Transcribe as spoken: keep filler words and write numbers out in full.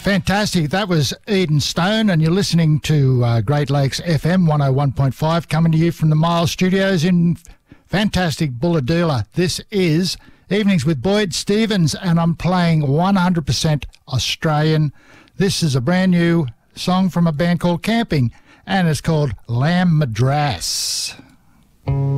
Fantastic. That was Eden Stone, and you're listening to uh, Great Lakes F M one oh one point five, coming to you from the Miles Studios in fantastic Bulahoola. This is Evenings with Boyd Stevens, and I'm playing one hundred percent Australian. This is a brand new song from a band called Camping, and it's called Lamb Madras.